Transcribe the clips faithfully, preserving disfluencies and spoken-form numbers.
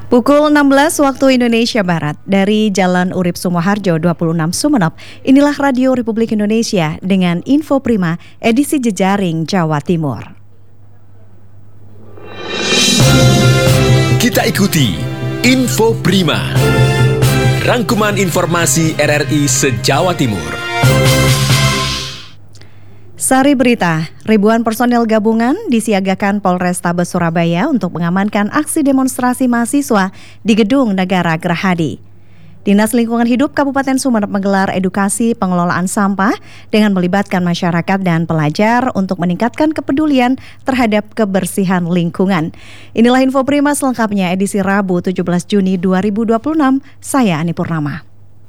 Pukul enam belas waktu Indonesia Barat dari Jalan Urip Sumoharjo dua puluh enam Sumeneb, inilah Radio Republik Indonesia dengan Info Prima edisi jejaring Jawa Timur. Kita ikuti Info Prima, rangkuman informasi R R I se-Jawa Timur. Sari berita, ribuan personel gabungan disiagakan Polrestabes Surabaya untuk mengamankan aksi demonstrasi mahasiswa di Gedung Negara Gerahadi. Dinas Lingkungan Hidup Kabupaten Sumeneb menggelar edukasi pengelolaan sampah dengan melibatkan masyarakat dan pelajar untuk meningkatkan kepedulian terhadap kebersihan lingkungan. Inilah Info Prima selengkapnya edisi Rabu tujuh belas Juni dua ribu dua puluh enam, saya Ani Purnama.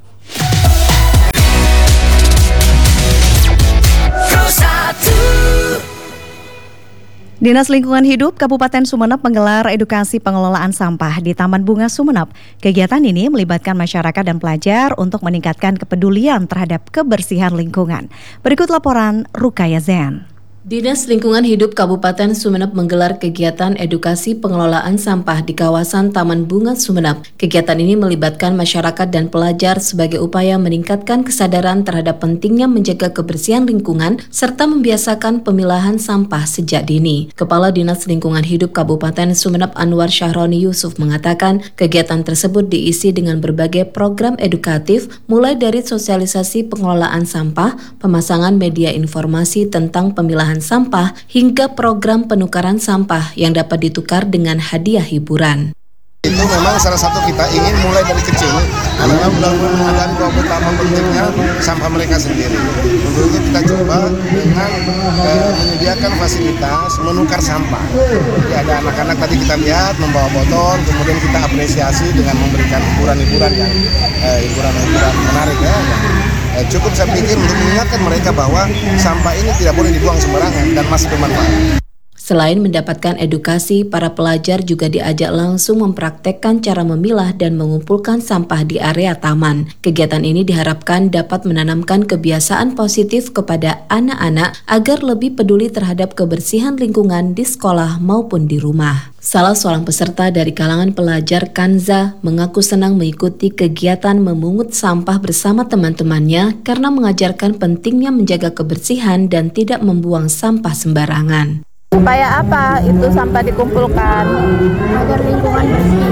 Dinas Lingkungan Hidup Kabupaten Sumeneb menggelar edukasi pengelolaan sampah di Taman Bunga Sumeneb. Kegiatan ini melibatkan masyarakat dan pelajar untuk meningkatkan kepedulian terhadap kebersihan lingkungan. Berikut laporan Rukaya Zen. Dinas Lingkungan Hidup Kabupaten Sumeneb menggelar kegiatan edukasi pengelolaan sampah di kawasan Taman Bunga Sumeneb. Kegiatan ini melibatkan masyarakat dan pelajar sebagai upaya meningkatkan kesadaran terhadap pentingnya menjaga kebersihan lingkungan serta membiasakan pemilahan sampah sejak dini. Kepala Dinas Lingkungan Hidup Kabupaten Sumeneb Anwar Syahroni Yusuf mengatakan kegiatan tersebut diisi dengan berbagai program edukatif mulai dari sosialisasi pengelolaan sampah, pemasangan media informasi tentang pemilahan sampah hingga program penukaran sampah yang dapat ditukar dengan hadiah hiburan. Itu memang salah satu kita ingin mulai dari kecil karena mudah-mudahan bahwa utama pentingnya sampah mereka sendiri. Untuk itu kita coba dengan eh, menyediakan fasilitas menukar sampah. Jadi ada anak-anak tadi kita lihat membawa botol, kemudian kita apresiasi dengan memberikan hiburan-hiburan yang eh, hiburan-hiburan menarik ya. Eh, cukup saya pikir untuk mengingatkan mereka bahwa sampah ini tidak boleh dibuang sembarangan dan masih bermanfaat. Selain mendapatkan edukasi, para pelajar juga diajak langsung mempraktekkan cara memilah dan mengumpulkan sampah di area taman. Kegiatan ini diharapkan dapat menanamkan kebiasaan positif kepada anak-anak agar lebih peduli terhadap kebersihan lingkungan di sekolah maupun di rumah. Salah seorang peserta dari kalangan pelajar, Kanza, mengaku senang mengikuti kegiatan memungut sampah bersama teman-temannya karena mengajarkan pentingnya menjaga kebersihan dan tidak membuang sampah sembarangan. Supaya apa itu sampah dikumpulkan? Agar lingkungan bersih.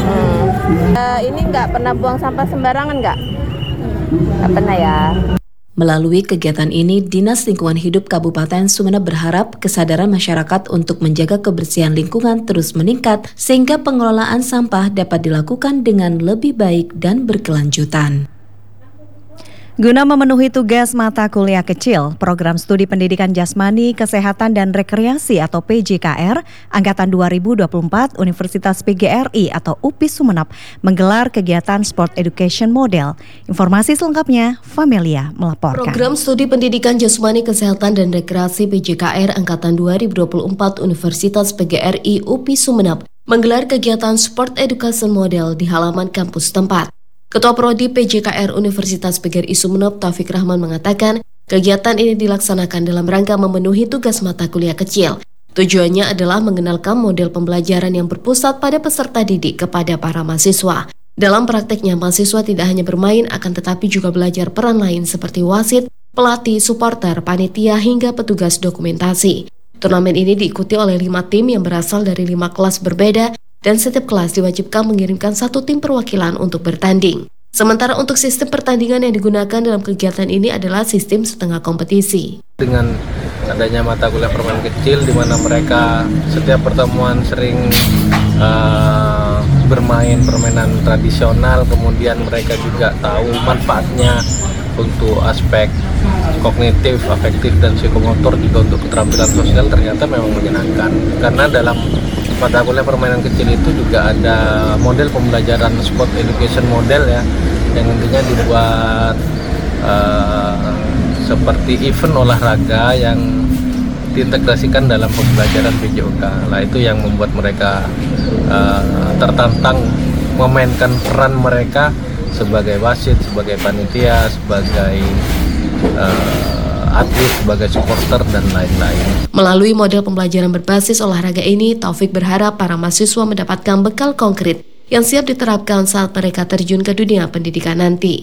Hmm. Uh, ini nggak pernah buang sampah sembarangan nggak? Nggak pernah ya. Melalui kegiatan ini, Dinas Lingkungan Hidup Kabupaten Sumeneb berharap kesadaran masyarakat untuk menjaga kebersihan lingkungan terus meningkat sehingga pengelolaan sampah dapat dilakukan dengan lebih baik dan berkelanjutan. Guna memenuhi tugas mata kuliah kecil, Program Studi Pendidikan Jasmani, Kesehatan dan Rekreasi atau P J K R Angkatan dua ribu dua puluh empat Universitas P G R I atau U P I Sumeneb menggelar kegiatan Sport Education Model. Informasi selengkapnya, Famelia melaporkan. Program Studi Pendidikan Jasmani, Kesehatan dan Rekreasi P J K R Angkatan dua ribu dua puluh empat Universitas P G R I U P I Sumeneb menggelar kegiatan Sport Education Model di halaman kampus tempat. Ketua Prodi P J K R Universitas P G R I Sumeneb Taufik Rahman mengatakan kegiatan ini dilaksanakan dalam rangka memenuhi tugas mata kuliah kecil. Tujuannya adalah mengenalkan model pembelajaran yang berpusat pada peserta didik kepada para mahasiswa. Dalam prakteknya, mahasiswa tidak hanya bermain akan tetapi juga belajar peran lain seperti wasit, pelatih, supporter, panitia hingga petugas dokumentasi. Turnamen ini diikuti oleh lima tim yang berasal dari lima kelas berbeda dan setiap kelas diwajibkan mengirimkan satu tim perwakilan untuk bertanding. Sementara untuk sistem pertandingan yang digunakan dalam kegiatan ini adalah sistem setengah kompetisi. Dengan adanya mata kuliah permainan kecil di mana mereka setiap pertemuan sering uh, bermain permainan tradisional, kemudian mereka juga tahu manfaatnya untuk aspek kognitif, afektif, dan psikomotor juga untuk keterampilan sosial, ternyata memang menyenangkan. Karena dalam mata kuliah permainan kecil itu juga ada model pembelajaran sport education model ya, yang intinya dibuat uh, seperti event olahraga yang diintegrasikan dalam pembelajaran P J O K. Nah, itu yang membuat mereka uh, tertantang memainkan peran mereka sebagai wasit, sebagai panitia, sebagai uh, atlet, sebagai supporter, dan lain-lain. Melalui model pembelajaran berbasis olahraga ini, Taufik berharap para mahasiswa mendapatkan bekal konkret yang siap diterapkan saat mereka terjun ke dunia pendidikan nanti.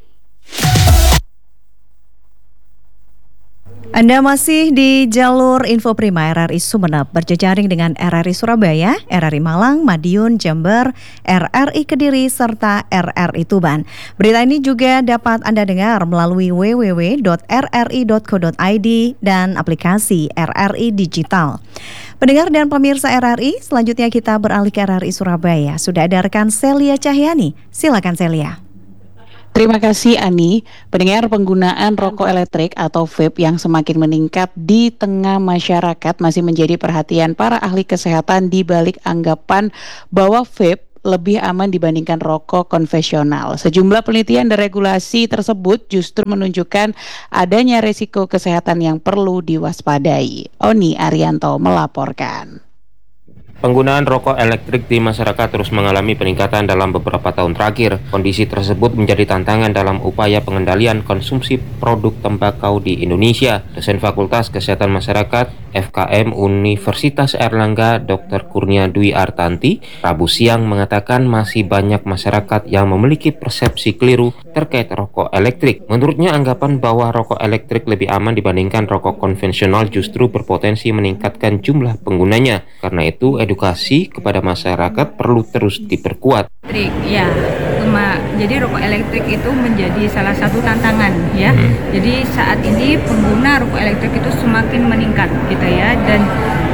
Anda masih di jalur Info Prima R R I Sumeneb, berjejaring dengan R R I Surabaya, R R I Malang, Madiun, Jember, R R I Kediri, serta R R I Tuban. Berita ini juga dapat Anda dengar melalui w w w titik r r i titik co titik i d dan aplikasi R R I Digital. Pendengar dan pemirsa R R I, selanjutnya kita beralih ke R R I Surabaya. Sudah ada rekan Celia Cahyani. Silakan Celia. Terima kasih Ani. Pendengar, penggunaan rokok elektrik atau vape yang semakin meningkat di tengah masyarakat masih menjadi perhatian para ahli kesehatan di balik anggapan bahwa vape lebih aman dibandingkan rokok konvensional. Sejumlah penelitian dan regulasi tersebut justru menunjukkan adanya risiko kesehatan yang perlu diwaspadai. Oni Arianto melaporkan. Penggunaan rokok elektrik di masyarakat terus mengalami peningkatan dalam beberapa tahun terakhir. Kondisi tersebut menjadi tantangan dalam upaya pengendalian konsumsi produk tembakau di Indonesia. Dosen Fakultas Kesehatan Masyarakat F K M Universitas Airlangga Doktor Kurnia Dwi Artanti Rabu siang mengatakan masih banyak masyarakat yang memiliki persepsi keliru terkait rokok elektrik. Menurutnya, anggapan bahwa rokok elektrik lebih aman dibandingkan rokok konvensional justru berpotensi meningkatkan jumlah penggunanya. Karena itu, edukasi kepada masyarakat perlu terus diperkuat. Ya, cuma jadi rokok elektrik itu menjadi salah satu tantangan ya. Hmm. Jadi saat ini pengguna rokok elektrik itu semakin meningkat gitu ya, dan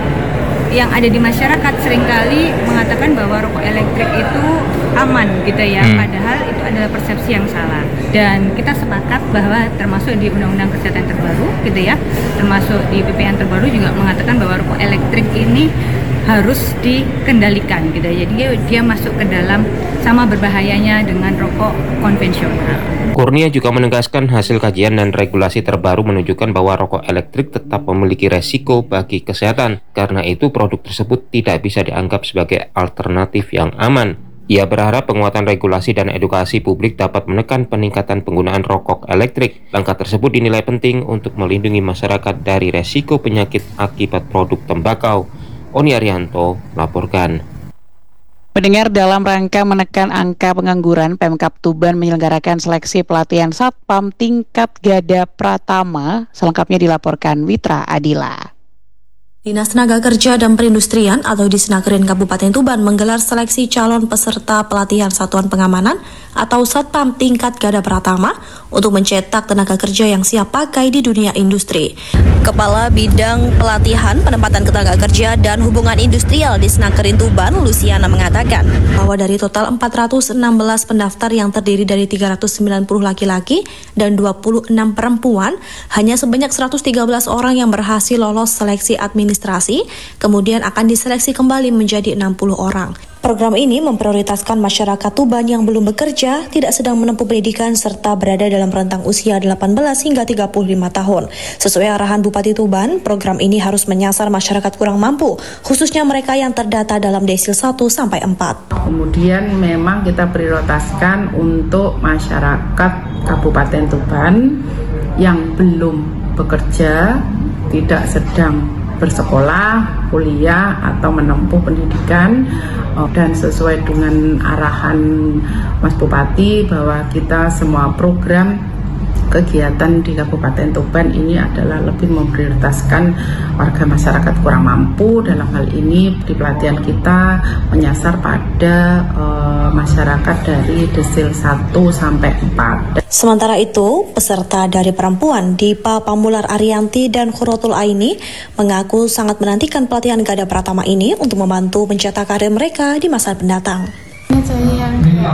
yang ada di masyarakat seringkali mengatakan bahwa rokok elektrik itu aman gitu ya, hmm. padahal itu adalah persepsi yang salah. Dan kita sepakat bahwa termasuk di Undang-Undang Kesehatan terbaru gitu ya, termasuk di P P yang terbaru juga mengatakan bahwa rokok elektrik ini harus dikendalikan gitu ya. Jadi dia, dia masuk ke dalam sama berbahayanya dengan rokok konvensional. Kurnia juga menegaskan hasil kajian dan regulasi terbaru menunjukkan bahwa rokok elektrik tetap memiliki resiko bagi kesehatan. Karena itu produk tersebut tidak bisa dianggap sebagai alternatif yang aman. Ia berharap penguatan regulasi dan edukasi publik dapat menekan peningkatan penggunaan rokok elektrik. Langkah tersebut dinilai penting untuk melindungi masyarakat dari resiko penyakit akibat produk tembakau. Oni Arianto melaporkan. Pendengar, dalam rangka menekan angka pengangguran, Pemkab Tuban menyelenggarakan seleksi pelatihan Satpam tingkat Gada Pratama. Selengkapnya dilaporkan Witra Adila. Dinas Tenaga Kerja dan Perindustrian atau Disnakerin Kabupaten Tuban menggelar seleksi calon peserta pelatihan Satuan Pengamanan atau Satpam tingkat Gada Pratama untuk mencetak tenaga kerja yang siap pakai di dunia industri. Kepala Bidang Pelatihan, Penempatan Ketenaga Kerja dan Hubungan Industrial Disnakerin Tuban, Luciana mengatakan bahwa dari total empat ratus enam belas pendaftar yang terdiri dari tiga ratus sembilan puluh laki-laki dan dua puluh enam perempuan, hanya sebanyak seratus tiga belas orang yang berhasil lolos seleksi administrasi, kemudian akan diseleksi kembali menjadi enam puluh orang. Program ini memprioritaskan masyarakat Tuban yang belum bekerja, tidak sedang menempuh pendidikan, serta berada dalam rentang usia delapan belas hingga tiga puluh lima tahun. Sesuai arahan Bupati Tuban, program ini harus menyasar masyarakat kurang mampu, khususnya mereka yang terdata dalam desil satu sampai empat. Kemudian memang kita prioritaskan untuk masyarakat Kabupaten Tuban yang belum bekerja, tidak sedang bersekolah, kuliah, atau menempuh pendidikan, dan sesuai dengan arahan Mas Bupati bahwa kita semua program kegiatan di Kabupaten Tuban ini adalah lebih memprioritaskan warga masyarakat kurang mampu. Dalam hal ini di pelatihan kita menyasar pada uh, masyarakat dari desil satu sampai empat. Sementara itu, peserta dari perempuan Dipa Pamular Arianti dan Khuratul Aini mengaku sangat menantikan pelatihan Gada Pratama ini untuk membantu mencetak karir mereka di masa mendatang. Saya yang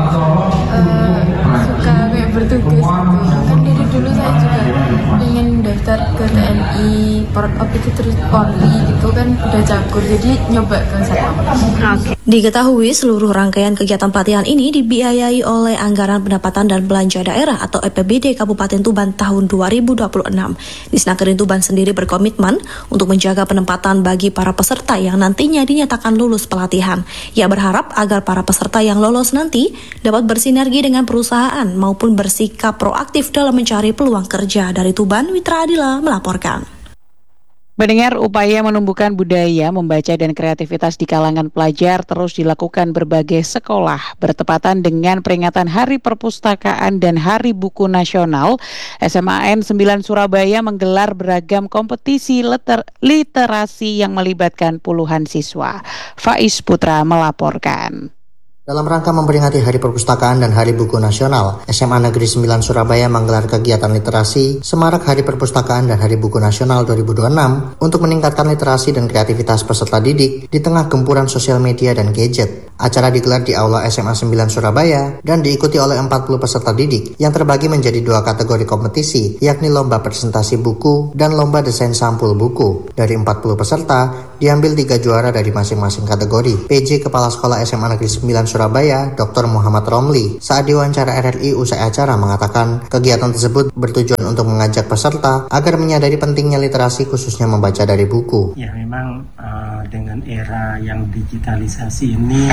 uh, suka kayak bertugas gitu. Kan dari dulu saya juga ingin daftar ke T N I, Portop itu terus Polri gitu kan udah cakur, jadi nyoba ke Satpam. Okay. Diketahui seluruh rangkaian kegiatan pelatihan ini dibiayai oleh Anggaran Pendapatan dan Belanja Daerah atau A P B D Kabupaten Tuban tahun dua ribu dua puluh enam. Disnakerin Tuban sendiri berkomitmen untuk menjaga penempatan bagi para peserta yang nantinya dinyatakan lulus pelatihan. Ia berharap agar para peserta yang lolos nanti dapat bersinergi dengan perusahaan maupun bersikap proaktif dalam mencari peluang kerja. Dari Tuban, Witra Adila melaporkan. Mendengar upaya menumbuhkan budaya, membaca dan kreativitas di kalangan pelajar terus dilakukan berbagai sekolah. Bertepatan dengan peringatan Hari Perpustakaan dan Hari Buku Nasional, S M A N sembilan Surabaya menggelar beragam kompetisi liter- literasi yang melibatkan puluhan siswa. Faiz Putra melaporkan. Dalam rangka memperingati Hari Perpustakaan dan Hari Buku Nasional, S M A Negeri sembilan Surabaya menggelar kegiatan literasi Semarak Hari Perpustakaan dan Hari Buku Nasional dua ribu dua puluh enam untuk meningkatkan literasi dan kreativitas peserta didik di tengah gempuran sosial media dan gadget. Acara digelar di Aula S M A sembilan Surabaya dan diikuti oleh empat puluh peserta didik yang terbagi menjadi dua kategori kompetisi, yakni lomba presentasi buku dan lomba desain sampul buku. Dari empat puluh peserta, diambil tiga juara dari masing-masing kategori. P J Kepala Sekolah S M A Negeri sembilan Surabaya, Doktor Muhammad Romli, saat diwawancara R R I usai acara mengatakan kegiatan tersebut bertujuan untuk mengajak peserta agar menyadari pentingnya literasi khususnya membaca dari buku. Ya memang uh, dengan era yang digitalisasi ini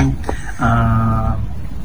uh,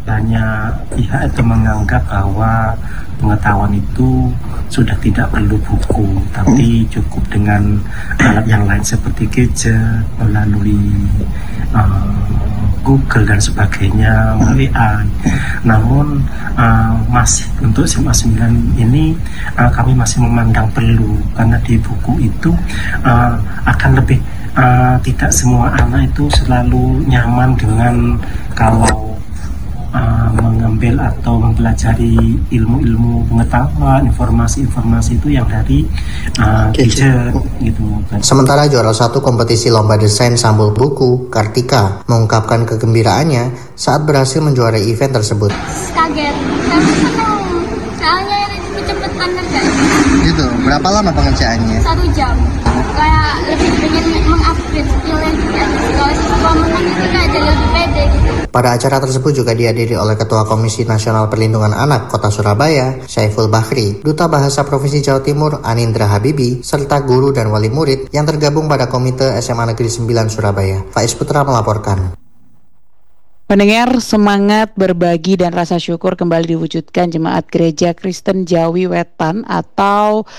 banyak pihak itu menganggap bahwa pengetahuan itu sudah tidak perlu buku, tapi cukup dengan alat yang lain seperti gadget, melalui uh, Google dan sebagainya, melalui A I. Namun uh, masih untuk S M A sembilan ini uh, kami masih memandang perlu, karena di buku itu uh, akan lebih uh, tidak semua anak itu selalu nyaman dengan kalau uh, mengambil atau mempelajari ilmu-ilmu pengetahuan, informasi-informasi itu yang dari uh, gadget gitu. Sementara juara satu kompetisi lomba desain sampul buku, Kartika, mengungkapkan kegembiraannya saat berhasil menjuarai event tersebut. Kaget, tapi senang. Soalnya itu kecepatan ngerjain. Gitu, berapa lama pengerjaannya? Satu jam. Kayak lebih pengen mengupgrade skillnya juga. Kalau menang itu kayak jadi lebih pede gitu. Pada acara tersebut juga dihadiri oleh Ketua Komisi Nasional Perlindungan Anak Kota Surabaya, Syaiful Bahri, Duta Bahasa Provinsi Jawa Timur, Anindra Habibi, serta guru dan wali murid yang tergabung pada Komite S M A Negeri sembilan Surabaya. Faiz Putra melaporkan. Pendengar, semangat berbagi dan rasa syukur kembali diwujudkan Jemaat Gereja Kristen Jawi Wetan atau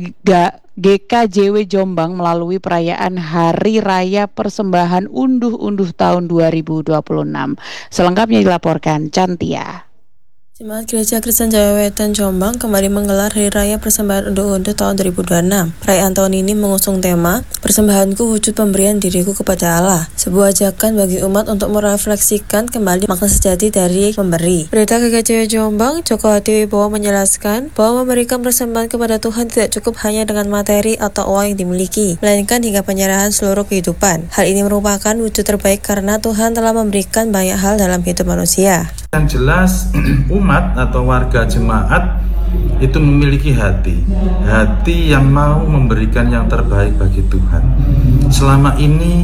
G K J W Jombang melalui perayaan Hari Raya Persembahan Unduh-Unduh tahun dua ribu dua puluh enam. Selengkapnya dilaporkan Cantia. Jemaat Gereja Kristen Jawa Wetan Jombang kembali menggelar Hari Raya Persembahan Unduh-Unduh tahun dua ribu dua puluh enam. Perayaan tahun ini mengusung tema Persembahanku Wujud Pemberian Diriku Kepada Allah, sebuah ajakan bagi umat untuk merefleksikan kembali makna sejati dari memberi. Pendeta G K J W Jombang, Joko Hadi Wibowo menjelaskan bahwa memberikan persembahan kepada Tuhan tidak cukup hanya dengan materi atau uang yang dimiliki, melainkan hingga penyerahan seluruh kehidupan. Hal ini merupakan wujud terbaik karena Tuhan telah memberikan banyak hal dalam hidup manusia. Yang jelas umat atau warga jemaat itu memiliki hati hati yang mau memberikan yang terbaik bagi Tuhan. Selama ini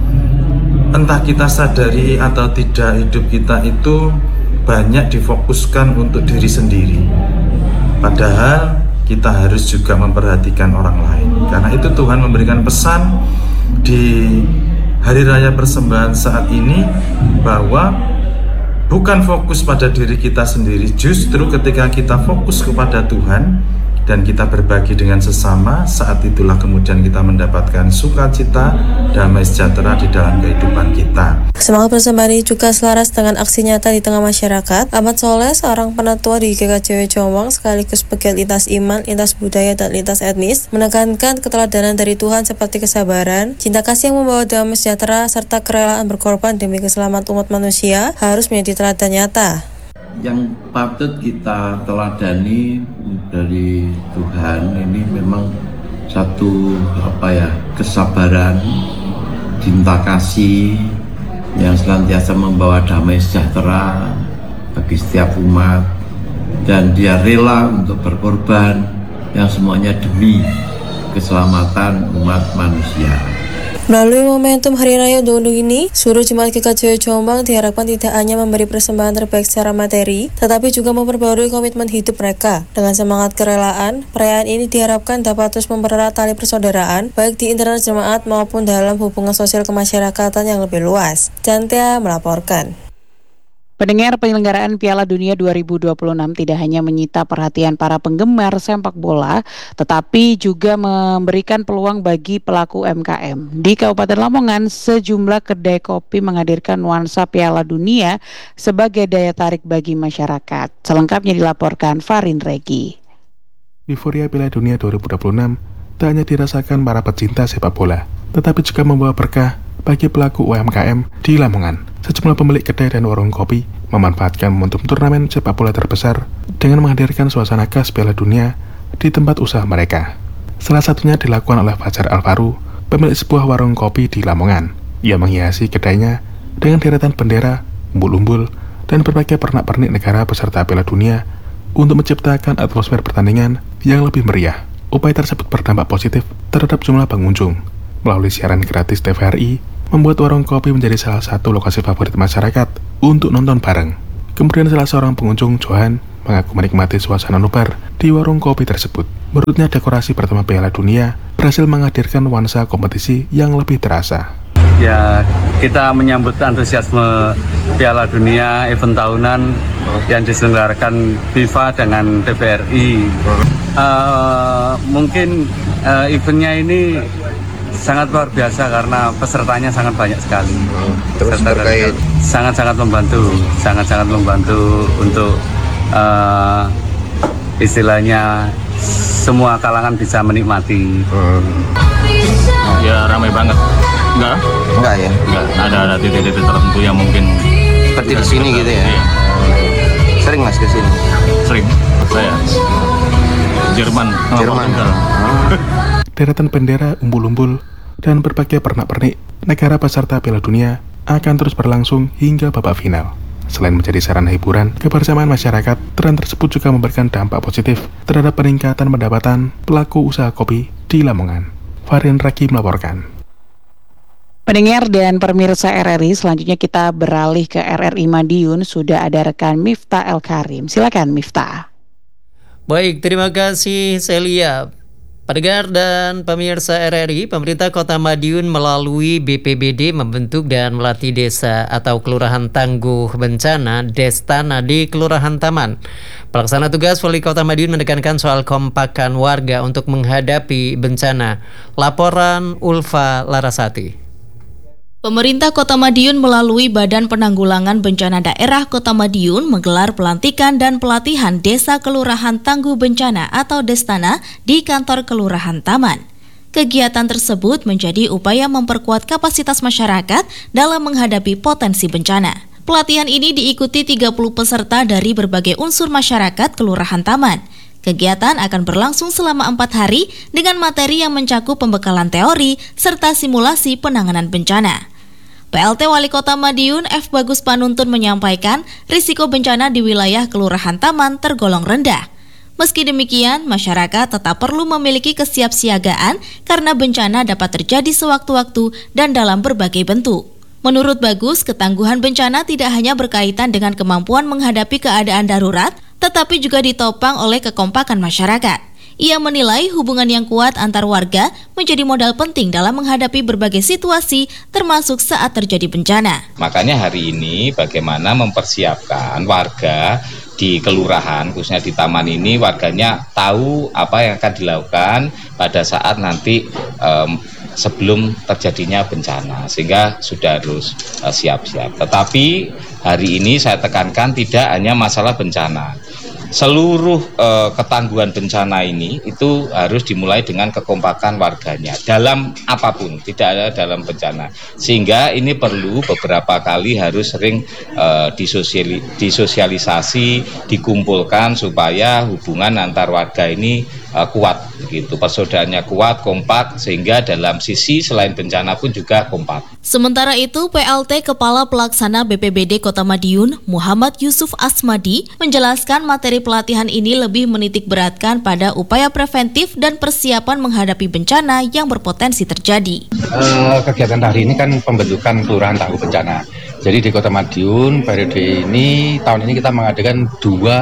entah kita sadari atau tidak, hidup kita itu banyak difokuskan untuk diri sendiri, padahal kita harus juga memperhatikan orang lain. Karena itu Tuhan memberikan pesan di Hari Raya Persembahan saat ini bahwa bukan fokus pada diri kita sendiri, justru ketika kita fokus kepada Tuhan dan kita berbagi dengan sesama, saat itulah kemudian kita mendapatkan sukacita, damai sejahtera di dalam kehidupan kita. Semangat persembahan ini juga selaras dengan aksi nyata di tengah masyarakat. Ahmad Soleh, seorang penatua di G K J W Jombang sekaligus pegiat lintas iman, lintas budaya, dan lintas etnis, menekankan keteladanan dari Tuhan seperti kesabaran, cinta kasih yang membawa damai sejahtera, serta kerelaan berkorban demi keselamatan umat manusia harus menjadi teladan nyata. Yang patut kita teladani dari Tuhan ini memang satu apa ya kesabaran, cinta kasih yang senantiasa membawa damai sejahtera bagi setiap umat, dan dia rela untuk berkorban yang semuanya demi keselamatan umat manusia. Melalui momentum Hari Raya Unduh-Unduh ini, seluruh jemaat G K J W Jombang diharapkan tidak hanya memberi persembahan terbaik secara materi, tetapi juga memperbarui komitmen hidup mereka. Dengan semangat kerelaan, perayaan ini diharapkan dapat terus mempererat tali persaudaraan, baik di internal jemaat maupun dalam hubungan sosial kemasyarakatan yang lebih luas. Cantia melaporkan. Pendengar, penyelenggaraan Piala Dunia dua ribu dua puluh enam tidak hanya menyita perhatian para penggemar sepak bola, tetapi juga memberikan peluang bagi pelaku U M K M. Di Kabupaten Lamongan, sejumlah kedai kopi menghadirkan nuansa Piala Dunia sebagai daya tarik bagi masyarakat. Selengkapnya dilaporkan Farin Regi. Euforia Piala Dunia dua ribu dua puluh enam tak hanya dirasakan para pecinta sepak bola, tetapi juga membawa berkah bagi pelaku U M K M di Lamongan. Sejumlah pemilik kedai dan warung kopi memanfaatkan momentum turnamen sepak bola terbesar dengan menghadirkan suasana khas Piala Dunia di tempat usaha mereka. Salah satunya dilakukan oleh Fajar Alvaru, pemilik sebuah warung kopi di Lamongan. Ia menghiasi kedainya dengan deretan bendera, umbul-umbul, dan berbagai pernak-pernik negara peserta Piala Dunia untuk menciptakan atmosfer pertandingan yang lebih meriah. Upaya tersebut berdampak positif terhadap jumlah pengunjung. Melalui siaran gratis T V R I, membuat warung kopi menjadi salah satu lokasi favorit masyarakat untuk nonton bareng. Kemudian salah seorang pengunjung, Johan, mengaku menikmati suasana nobar di warung kopi tersebut. Menurutnya dekorasi pertama Piala Dunia berhasil menghadirkan nuansa kompetisi yang lebih terasa. Ya, kita menyambut antusiasme Piala Dunia event tahunan yang diselenggarakan FIFA dengan T V R I. Uh, mungkin uh, eventnya ini sangat luar biasa karena pesertanya sangat banyak sekali. Terus terkait sangat-sangat membantu, sangat-sangat membantu untuk uh, istilahnya semua kalangan bisa menikmati. Hmm. Ya ramai banget. Enggak? Enggak ya? Enggak. Ada ada titik-titik tertentu yang mungkin seperti di sini gitu ya. Iya. Sering Mas ke sini? Sering. Saya Jerman. Jerman. Deretan bendera, umbul-umbul, dan berbagai pernak-pernik negara peserta Piala Dunia akan terus berlangsung hingga babak final. Selain menjadi sarana hiburan, kebersamaan masyarakat, tren tersebut juga memberikan dampak positif terhadap peningkatan pendapatan pelaku usaha kopi di Lamongan. Farin Raki melaporkan. Pendengar dan pemirsa R R I, selanjutnya kita beralih ke R R I Madiun. Sudah ada rekan Miftah El Karim. Silakan Miftah. Baik, terima kasih Celia. Pendengar dan pemirsa R R I, pemerintah Kota Madiun melalui B P B D membentuk dan melatih desa atau Kelurahan Tangguh Bencana Destana di Kelurahan Taman. Pelaksana tugas Wali Kota Madiun menekankan soal kompakan warga untuk menghadapi bencana. Laporan Ulfa Larasati. Pemerintah Kota Madiun melalui Badan Penanggulangan Bencana Daerah Kota Madiun menggelar pelantikan dan pelatihan Desa Kelurahan Tangguh Bencana atau Destana di kantor Kelurahan Taman. Kegiatan tersebut menjadi upaya memperkuat kapasitas masyarakat dalam menghadapi potensi bencana. Pelatihan ini diikuti tiga puluh peserta dari berbagai unsur masyarakat Kelurahan Taman. Kegiatan akan berlangsung selama empat hari dengan materi yang mencakup pembekalan teori serta simulasi penanganan bencana. P L T Wali Kota Madiun F. Bagus Panuntun menyampaikan risiko bencana di wilayah Kelurahan Taman tergolong rendah. Meski demikian, masyarakat tetap perlu memiliki kesiapsiagaan karena bencana dapat terjadi sewaktu-waktu dan dalam berbagai bentuk. Menurut Bagus, ketangguhan bencana tidak hanya berkaitan dengan kemampuan menghadapi keadaan darurat, tetapi juga ditopang oleh kekompakan masyarakat. Ia menilai hubungan yang kuat antar warga menjadi modal penting dalam menghadapi berbagai situasi, termasuk saat terjadi bencana. Makanya hari ini bagaimana mempersiapkan warga di kelurahan, khususnya di taman ini, warganya tahu apa yang akan dilakukan pada saat nanti um, sebelum terjadinya bencana, sehingga sudah harus uh, siap-siap. Tetapi hari ini saya tekankan tidak hanya masalah bencana. Seluruh uh, ketangguhan bencana ini itu harus dimulai dengan kekompakan warganya dalam apapun, tidak ada dalam bencana. Sehingga ini perlu beberapa kali harus sering uh, disosiali, disosialisasi, dikumpulkan supaya hubungan antar warga ini uh, kuat, begitu. Persaudaranya kuat, kompak, sehingga dalam sisi selain bencana pun juga kompak. Sementara itu, P L T Kepala Pelaksana B P B D Kota Madiun, Muhammad Yusuf Asmadi, menjelaskan materi pelatihan ini lebih menitik beratkan pada upaya preventif dan persiapan menghadapi bencana yang berpotensi terjadi. Uh, kegiatan hari ini kan pembentukan Kelurahan Tangguh Bencana. Jadi di Kota Madiun periode ini, tahun ini kita mengadakan dua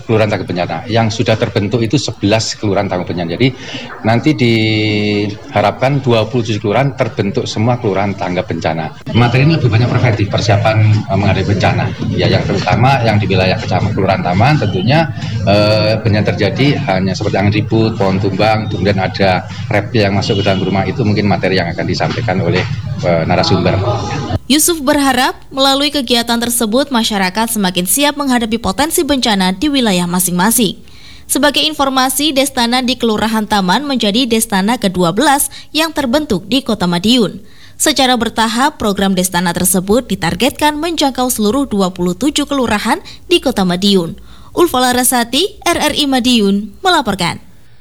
kelurahan tangguh bencana. Yang sudah terbentuk itu sebelas kelurahan tangguh bencana. Jadi nanti diharapkan dua puluh tujuh kelurahan terbentuk semua kelurahan tanggap bencana. Materi ini lebih banyak preventif, persiapan uh, menghadapi bencana. Ya, yang terutama yang di wilayah kecamatan Kelurahan Taman tentunya uh, bencana terjadi hanya seperti angin ribut, pohon tumbang, kemudian ada reptil yang masuk ke dalam rumah, itu mungkin materi yang akan disampaikan oleh uh, narasumber. Yusuf berharap melalui kegiatan tersebut masyarakat semakin siap menghadapi potensi bencana di wilayah masing-masing. Sebagai informasi, Destana di Kelurahan Taman menjadi Destana kedua belas yang terbentuk di Kota Madiun. Secara bertahap, program Destana tersebut ditargetkan menjangkau seluruh dua puluh tujuh kelurahan di Kota Madiun. Ulfa Larasati, R R I Madiun, melaporkan.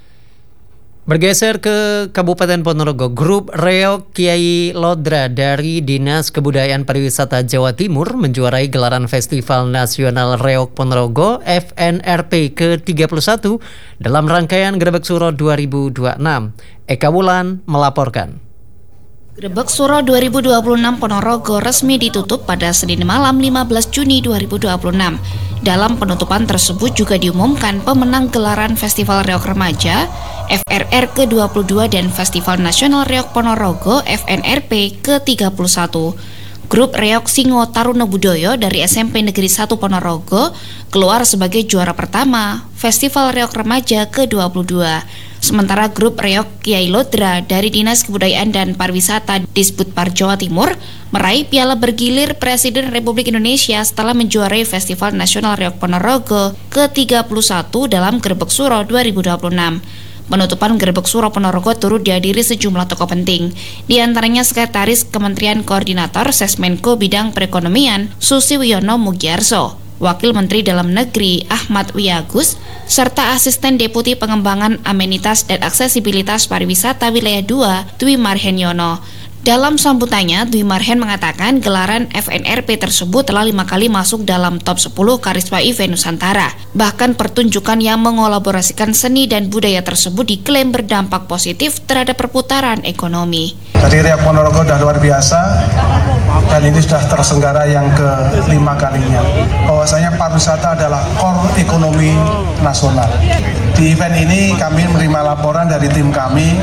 Bergeser ke Kabupaten Ponorogo, grup Reok Kiai Lodra dari Dinas Kebudayaan Pariwisata Jawa Timur menjuarai gelaran Festival Nasional Reok Ponorogo F N R P ke tiga puluh satu dalam rangkaian Grebek Suro dua ribu dua puluh enam. Eka Wulan melaporkan. Grebek Suro dua ribu dua puluh enam Ponorogo resmi ditutup pada Senin malam lima belas Juni dua ribu dua puluh enam. Dalam penutupan tersebut juga diumumkan pemenang gelaran Festival Reok Remaja F R R ke dua puluh dua dan Festival Nasional Reok Ponorogo F N R P ke tiga puluh satu. Grup Reok Singo Taruna Budoyo dari S M P Negeri satu Ponorogo keluar sebagai juara pertama Festival Reok Remaja ke dua puluh dua. Sementara grup Reok Kiai Lodra dari Dinas Kebudayaan dan Pariwisata Disputpar Jawa Timur meraih piala bergilir Presiden Republik Indonesia setelah menjuarai Festival Nasional Reok Ponorogo ke tiga puluh satu dalam Grebek Suro dua ribu dua puluh enam. Penutupan Grebek Suro Ponorogo turut dihadiri sejumlah tokoh penting, di antaranya Sekretaris Kementerian Koordinator Sesmenko Bidang Perekonomian Susi Wiono Mugiarso, Wakil Menteri Dalam Negeri Ahmad Wiyagus, serta Asisten Deputi Pengembangan Amenitas dan Aksesibilitas Pariwisata Wilayah dua Dwi Marhen Yono. Dalam sambutannya, Dwi Marhen mengatakan gelaran F N R P tersebut telah lima kali masuk dalam top sepuluh Karisma Event Nusantara. Bahkan pertunjukan yang mengolaborasikan seni dan budaya tersebut diklaim berdampak positif terhadap perputaran ekonomi. Jadi Reok Ponorogo sudah luar biasa dan ini sudah terselenggara yang kelima kalinya. Bahwasanya pariwisata adalah core ekonomi nasional. Di event ini kami menerima laporan dari tim kami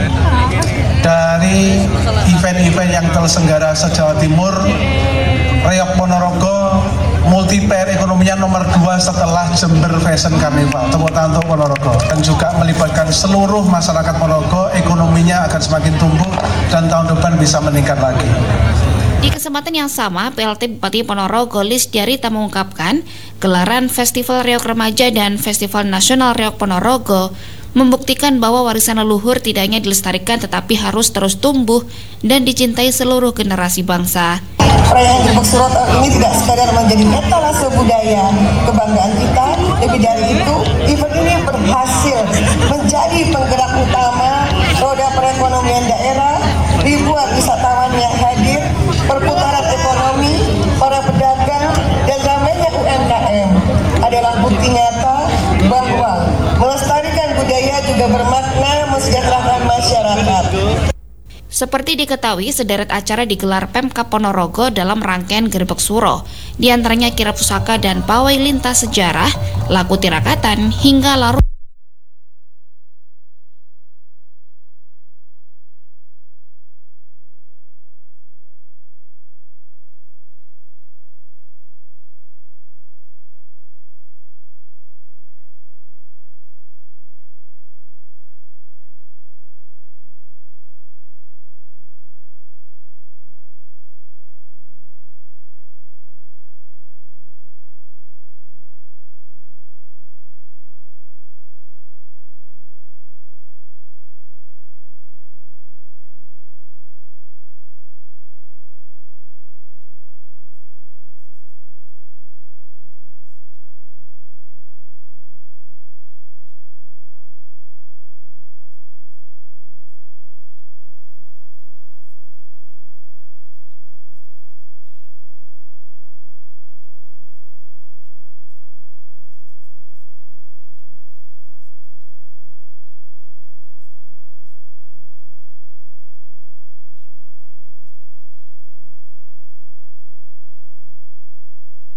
dari event-event yang terselenggara se-Jawa Timur, Reok Ponorogo multiplayer ekonominya nomor dua setelah Jember Fashion Carnival. Tepuk tangan untuk Ponorogo. Dan juga melibatkan seluruh masyarakat Ponorogo, ekonominya akan semakin tumbuh dan tahun depan bisa meningkat lagi. Di kesempatan yang sama, P L T Bupati Ponorogo Lis Diarita mengungkapkan gelaran Festival Reok Remaja dan Festival Nasional Reok Ponorogo membuktikan bahwa warisan leluhur tidak hanya dilestarikan tetapi harus terus tumbuh dan dicintai seluruh generasi bangsa. Perayaan Grebek Suro tahun ini tidak sekadar menjadi etalase budaya kebanggaan kita, lebih dari itu, event ini berhasil menjadi penggerak utama roda perekonomian daerah, ribuan wisatawan yang hadir, perputaran ekonomi, para pedagang, dan ramainya U M K M adalah bukti nyata bahwa melestarikan budaya juga bermakna mensejahterakan masyarakat. Seperti diketahui, sederet acara digelar Pemkab Ponorogo dalam rangkaian Grebek Suro, di antaranya kirap pusaka dan pawai lintas sejarah, laku tirakatan, hingga larut